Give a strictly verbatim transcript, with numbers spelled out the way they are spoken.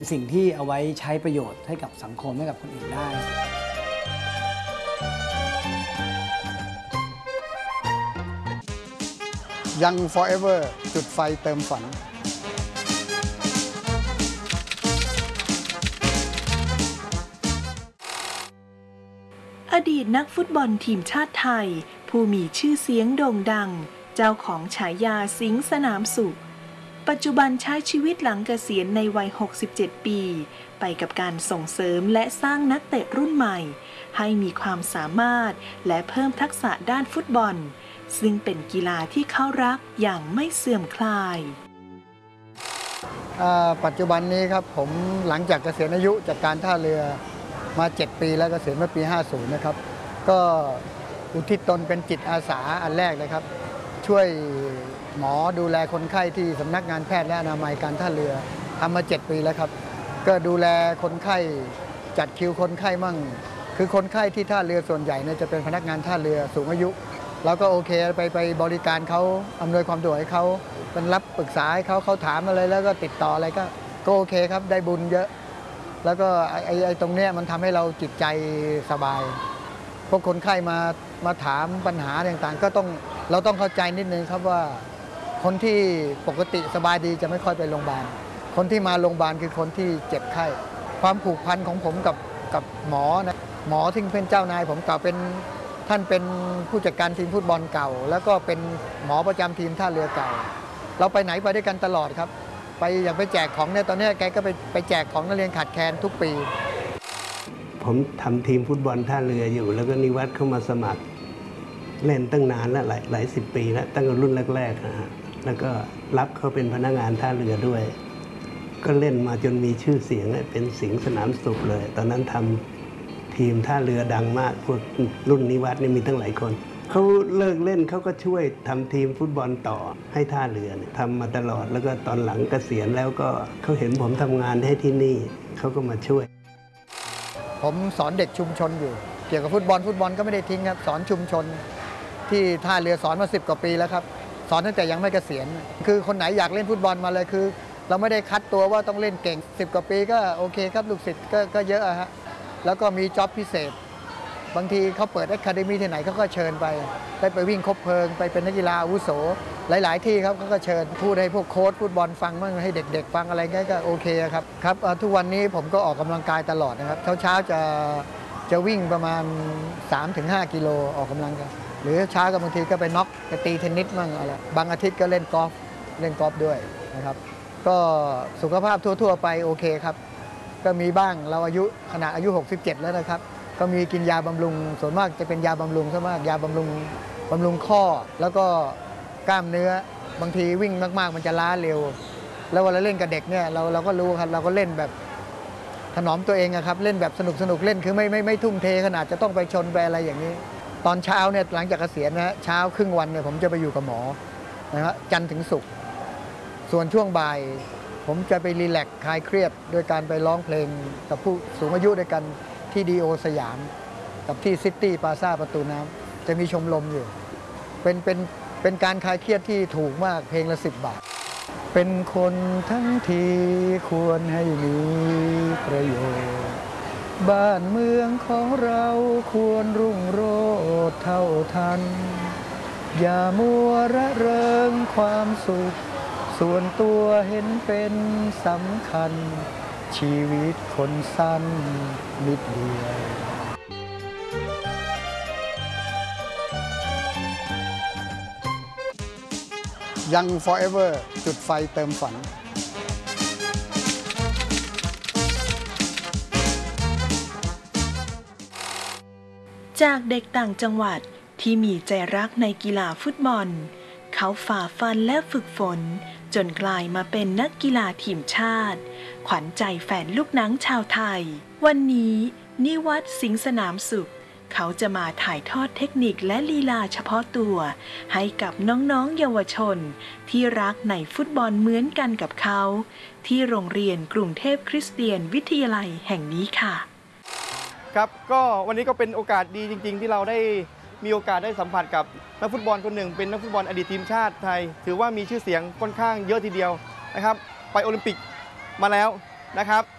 สิ่งที่เอาไว้ใช้ประโยชน์ให้กับสังคมให้กับคนอื่นได้ยัง forever จุดไฟเติมฝันอดีตนักฟุตบอลทีมชาติไทยผู้มีชื่อเสียงโด่งดังเจ้าของฉายาสิงห์สนามสุขปัจจุบันใช้ชีวิตหลังเกษียณในวัยหกสิบเจ็ดปีไปกับการส่งเสริมและสร้างนักเตะรุ่นใหม่ให้มีความสามารถและเพิ่มทักษะด้านฟุตบอลซึ่งเป็นกีฬาที่เขารักอย่างไม่เสื่อมคลายปัจจุบันนี้ครับผมหลังจากเกษียณอายุจากการท่าเรือมาเจ็ดปีแล้วเกษียณเมื่อปีห้าสิบนะครับก็อุทิศตนเป็นจิตอาสาอันแรกนะครับช่วยหมอดูแลคนไข้ที่สำนักงานแพทย์และอนามัยการท่าเรือทำมาเจ็ดปีแล้วครับก็ดูแลคนไข้จัดคิวคนไข้มั่งคือคนไข้ที่ท่าเรือส่วนใหญ่เนี่ยจะเป็นพนักงานท่าเรือสูงอายุเราก็โอเคไปไปบริการเขาอำนวยความสะดวกให้เขาเป็นรับปรึกษาให้เขาเขาถามอะไรแล้วก็ติดต่ออะไรก็ก็โอเคครับได้บุญเยอะแล้วก็ไอ้ไอ้ตรงเนี้ยมันทำให้เราจิตใจสบายพวกคนไข้มามาถามปัญหาต่างๆก็ต้องเราต้องเข้าใจนิดนึงครับว่าคนที่ปกติสบายดีจะไม่ค่อยไปโรงพยาบาลคนที่มาโรงพยาบาลคือคนที่เจ็บไข้ความผูกพันของผมกับกับหมอนะหมอที่เป็นเจ้านายผมเก่าเป็นท่านเป็นผู้จัดการทีมฟุตบอลเก่าแล้วก็เป็นหมอประจำทีมท่าเรือเก่าเราไปไหนไปด้วยกันตลอดครับไปอย่างไปแจกของเนี่ยตอนนี้แกก็ไปไปแจกของนักเรียนขาดแคลนทุกปีผมทำทีมฟุตบอลท่าเรืออยู่แล้วก็นิวัฒน์เข้ามาสมัครเล่นตั้งนานแล้วหลายหลายสิบปีแล้วตั้งแต่รุ่นแรกๆนะฮะแล้วก็รับเขาเป็นพนักงานท่าเรือด้วยก็เล่นมาจนมีชื่อเสียงเป็นสิงห์สนามสุขเลยตอนนั้นทำทีมท่าเรือดังมากพวกรุ่นนิวัฒน์นี่มีตั้งหลายคนเขาเลิกเล่นเขาก็ช่วยทำทีมฟุตบอลต่อให้ท่าเรือทำมาตลอดแล้วก็ตอนหลังเกษียณแล้วก็เขาเห็นผมทำงานให้ที่นี่เขาก็มาช่วยผมสอนเด็กชุมชนอยู่เกี่ยวกับฟุตบอลฟุตบอลก็ไม่ได้ทิ้งครับสอนชุมชนที่ท่าเรือสอนมาสิบกว่าปีแล้วครับสอนตั้งแต่ยังไม่เกษียณคือคนไหนอยากเล่นฟุตบอลมาเลยคือเราไม่ได้คัดตัวว่าต้องเล่นเก่งสิบกว่าปีก็โอเคครับลูกศิษย์ก็ก็เยอะฮะแล้วก็มีจ็อบพิเศษบางทีเขาเปิดอะคาเดมี่ที่ไหนเขาก็เชิญไปได้ไปวิ่งคบเพลิงไปเป็นนักกีฬาอาวุโสหลายๆที่ครับเขาก็เชิญพูดให้พวกโค้ชฟุตบอลฟังบ้างให้เด็กๆฟังอะไรก็โอเคครับครับทุกวันนี้ผมก็ออกกำลังกายตลอดนะครับเช้าๆจะจะวิ่งประมาณ สามถึงห้า กิโลออกกำลังกายหรือเช้าก็บางทีก็ไปน็อกไปตีเทนนิสบ้างอะไรบางอาทิตย์ก็เล่นกอล์ฟเล่นกอล์ฟด้วยนะครับก็สุขภาพทั่วๆไปโอเคครับก็มีบ้างเราอายุขณะอายุหกสิบเจ็ดแล้วนะครับก็มีกินยาบำรุงส่วนมากจะเป็นยาบำรุงซะมากยาบำรุงบำรุงข้อแล้วก็กล้ามเนื้อบางทีวิ่งมากๆมันจะล้าเร็วแล้วเวลาเล่นกับเด็กเนี่ยเราเราก็รู้ครับเราก็เล่นแบบถนอมตัวเองครับเล่นแบบสนุกสนุกเล่นคือไม่ไม่ไม่ทุ่มเทขนาดจะต้องไปชนไปอะไรอย่างนี้ตอนเช้าเนี่ยหลังจากเกษียณนะเช้าครึ่งวันเนี่ยผมจะไปอยู่กับหมอนะฮะจันทร์ถึงศุกร์ส่วนช่วงบ่ายผมจะไปรีแลกซ์คลายเครียดโดยการไปร้องเพลงกับผู้สูงอายุด้วยกันที่ดีโอสยามกับที่ซิตี้พลาซ่าประตูน้ำจะมีชมรมอยู่เป็นเป็นเป็นการคลายเครียดที่ถูกมากเพลงละสิบบาทเป็นคนทั้งทีควรให้มีประโยชน์บ้านเมืองของเราควรรุ่งโรจน์เท่าทันอย่ามัวระเริงความสุขส่วนตัวเห็นเป็นสำคัญชีวิตคนสั้นนิดเดียวยัง forever จุดไฟเติมฝันจากเด็กต่างจังหวัดที่มีใจรักในกีฬาฟุตบอลเขาฝ่าฟันและฝึกฝนจนกลายมาเป็นนักกีฬาทีมชาติขวัญใจแฟนลูกหนังชาวไทยวันนี้นิวัฒน์สิงห์สนามสุขเขาจะมาถ่ายทอดเทคนิคและลีลาเฉพาะตัวให้กับน้องๆเยาวชนที่รักในฟุตบอลเหมือนกันกับเขาที่โรงเรียนกรุงเทพคริสเตียนวิทยาลัยแห่งนี้ค่ะครับก็วันนี้ก็เป็นโอกาสดีจริงๆที่เราได้มีโอกาสได้สัมผัสกับนักฟุตบอลคนหนึ่งเป็นนักฟุตบอลอดีตทีมชาติไทยถือว่ามีชื่อเสียงค่อนข้างเยอะทีเดียวนะครับไปโอลิมปิกมาแล้วนะครับ